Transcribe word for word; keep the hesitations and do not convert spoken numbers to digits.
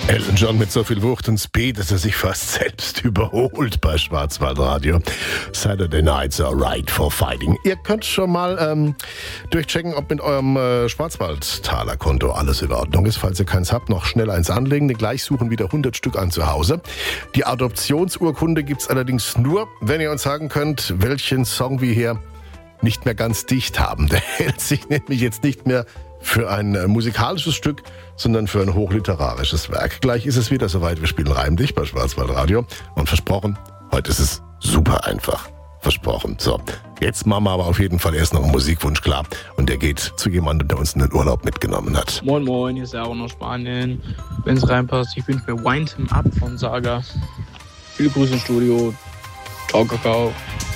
Elton John mit so viel Wucht und Speed, dass er sich fast selbst überholt bei Schwarzwaldradio. Saturday Nights are right for fighting. Ihr könnt schon mal ähm, durchchecken, ob mit eurem äh, Schwarzwaldtaler-Konto alles in Ordnung ist. Falls ihr keins habt, noch schnell eins anlegen. Gleich suchen wieder hundert Stück an zu Hause. Die Adoptionsurkunde gibt's allerdings nur, wenn ihr uns sagen könnt, welchen Song wir hier nicht mehr ganz dicht haben. Der hält sich nämlich jetzt nicht mehr für ein äh, musikalisches Stück, sondern für ein hochliterarisches Werk. Gleich ist es wieder soweit. Wir spielen Reim dich bei Schwarzwaldradio. Und versprochen, heute ist es super einfach. Versprochen. So, jetzt machen wir aber auf jeden Fall erst noch einen Musikwunsch klar. Und der geht zu jemandem, der uns in den Urlaub mitgenommen hat. Moin Moin, hier ist der Aaron aus Spanien. Wenn es reinpasst, ich wünsche mir Wind Him Up von Saga. Viele Grüße im Studio. Ciao, Kakao.